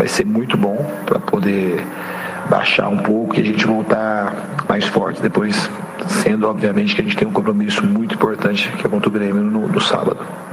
vai ser muito bom para poder baixar um pouco e a gente voltar mais forte depois, sendo obviamente que a gente tem um compromisso muito importante que é contra o Grêmio no sábado.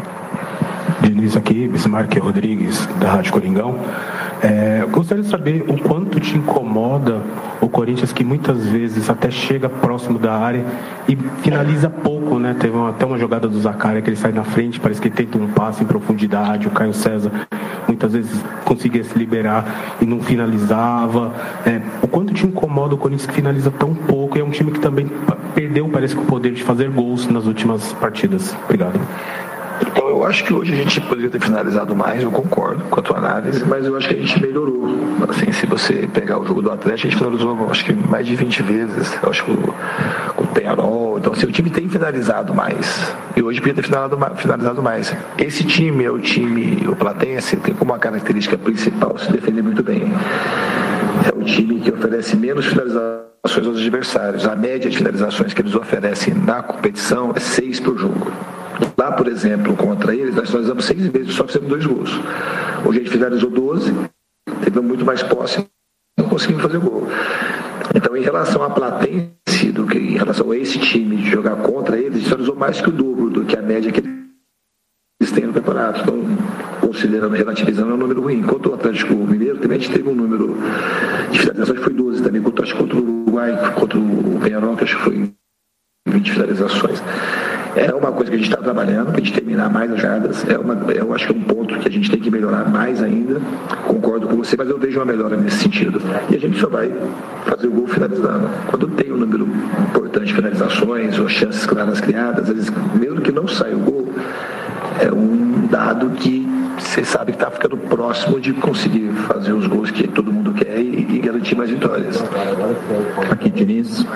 Diniz aqui, Bismarck Rodrigues, da Rádio Coringão. Eu gostaria de saber o quanto te incomoda o Corinthians, que muitas vezes até chega próximo da área e finaliza pouco, né? Teve até uma jogada do Zaccaria que ele sai na frente, parece que ele tenta um passe em profundidade, o Caio César muitas vezes conseguia se liberar e não finalizava. O quanto te incomoda o Corinthians que finaliza tão pouco e é um time que também perdeu, parece que o poder de fazer gols nas últimas partidas. Obrigado. Então eu acho que hoje a gente poderia ter finalizado mais, eu concordo com a tua análise, mas eu acho que a gente melhorou. Assim, se você pegar o jogo do Atlético, a gente finalizou acho que mais de 20 vezes, eu acho que com o Penharol. Então assim, o time tem finalizado mais, e hoje podia ter finalizado mais. Esse time é o time, o Platense, tem como uma característica principal se defender muito bem. É o time que oferece menos finalizações aos adversários. A média de finalizações que eles oferecem na competição é 6 por jogo. Lá, por exemplo, contra eles, nós finalizamos 6 vezes, só fizemos 2 gols. Hoje a gente finalizou 12, teve muito mais posse, não conseguimos fazer gol. Então, em relação à Platense, do que em relação a esse time de jogar contra eles, a gente finalizou mais que o dobro do que a média que eles têm no campeonato. Então, considerando, relativizando, é um número ruim. Enquanto o Atlético Mineiro, também a gente teve um número de finalizações que foi 12 também, acho que contra o Uruguai, contra o Penharol, que acho que foi 20 finalizações. É uma coisa que a gente está trabalhando, para a gente terminar mais as jogadas. Eu acho que é um ponto que a gente tem que melhorar mais ainda. Concordo com você, mas eu vejo uma melhora nesse sentido. E a gente só vai fazer o gol finalizando. Quando tem um número importante de finalizações ou chances claras criadas, às vezes, mesmo que não saia o gol, é um dado que você sabe que está ficando próximo de conseguir fazer os gols que todo mundo quer e garantir mais vitórias. Aqui, Diniz.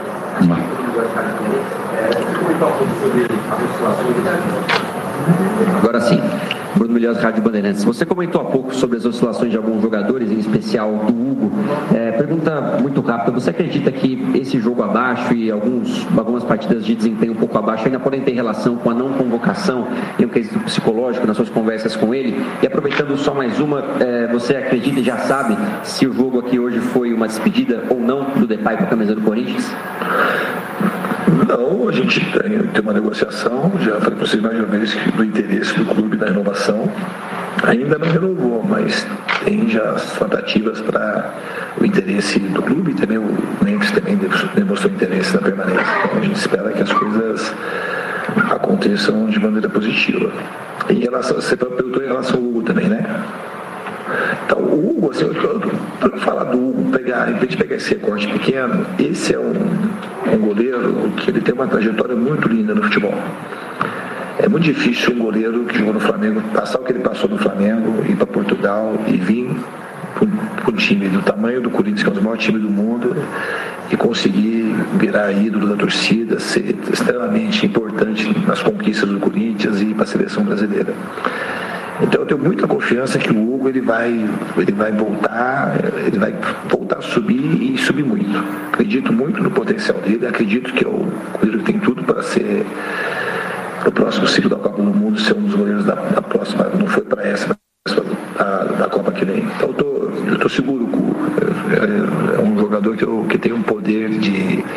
Agora sim, Bruno Milhões, Rádio Bandeirantes. Você comentou há pouco sobre as oscilações de alguns jogadores, em especial do Hugo. Pergunta muito rápida: você acredita que esse jogo abaixo e algumas partidas de desempenho um pouco abaixo ainda podem ter relação com a não convocação em um quesito psicológico nas suas conversas com ele? E aproveitando só mais uma, você acredita e já sabe se o jogo aqui hoje foi uma despedida ou não do Depay com a camisa do Corinthians? Não, a gente tem uma negociação, já falei para vocês mais uma vez do interesse do clube da renovação. Ainda não renovou, mas tem já as tratativas para o interesse do clube, também o Memphis também demonstrou interesse na permanência. Então a gente espera que as coisas aconteçam de maneira positiva. Em relação, você perguntou em relação ao Hugo também, né? Então, o Hugo, assim, para falar do Hugo, em vez de pegar esse recorte pequeno, esse é um goleiro que ele tem uma trajetória muito linda no futebol. É muito difícil um goleiro que jogou no Flamengo passar o que ele passou no Flamengo, ir para Portugal e vir para um time do tamanho do Corinthians, que é o maior time do mundo, e conseguir virar ídolo da torcida, ser extremamente importante nas conquistas do Corinthians e ir para a seleção brasileira. Então eu tenho muita confiança que o Hugo ele vai voltar a subir e subir muito. Acredito muito no potencial dele, acredito que é o goleiro que tem tudo para ser no próximo ciclo da Copa do Mundo, ser um dos goleiros da próxima, não foi para essa, mas da Copa que vem. Então eu estou seguro que o Hugo é um jogador que tem um poder de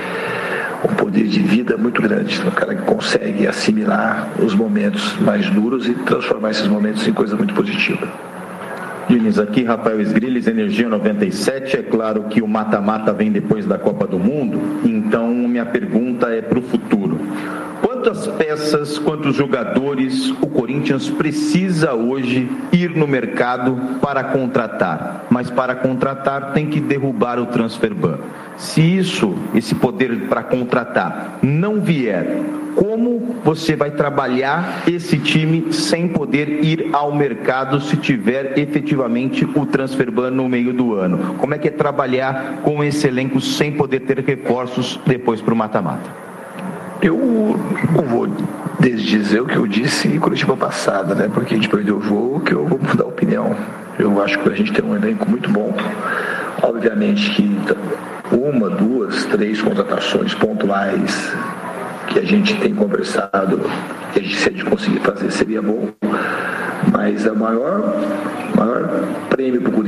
vida muito grande, um cara que consegue assimilar os momentos mais duros e transformar esses momentos em coisa muito positiva. Diniz, aqui Rafael Esgrilles, Energia 97. É claro que o mata-mata vem depois da Copa do Mundo, então minha pergunta é para o futuro. Quantas peças, quantos jogadores o Corinthians precisa hoje ir no mercado para contratar? Mas para contratar tem que derrubar o transfer ban. Se esse poder para contratar não vier, como você vai trabalhar esse time sem poder ir ao mercado se tiver efetivamente o transfer ban no meio do ano? Como é que é trabalhar com esse elenco sem poder ter reforços depois para o mata-mata? Eu não vou desdizer o que eu disse em Curitiba passada, né? Porque a gente perdeu o jogo, que eu vou mudar a opinião. Eu acho que a gente tem um elenco muito bom. Obviamente que 1, 2, 3 contratações pontuais que a gente tem conversado, que se a gente conseguir fazer seria bom. Mas o maior prêmio para o Corinthians